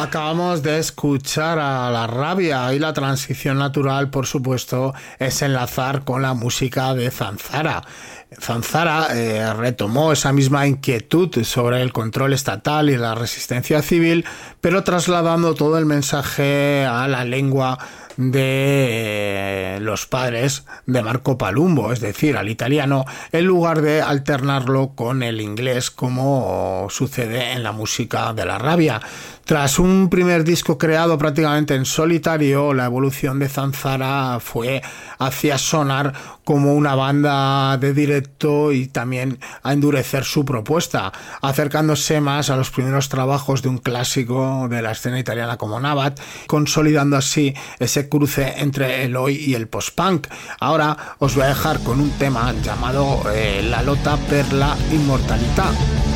Acabamos de escuchar a La Rabia y la transición natural, por supuesto, es enlazar con la música de Zanzara. Zanzara retomó esa misma inquietud sobre el control estatal y la resistencia civil, pero trasladando todo el mensaje a la lengua de los padres de Marco Palumbo, es decir, al italiano, en lugar de alternarlo con el inglés como sucede en la música de La Rabia. Tras un primer disco creado prácticamente en solitario, la evolución de Zanzara fue hacia sonar como una banda de directo y también a endurecer su propuesta, acercándose más a los primeros trabajos de un clásico de la escena italiana como Nabat, consolidando así ese cruce entre el hoy y el post-punk. Ahora os voy a dejar con un tema llamado La lotta per la immortalità.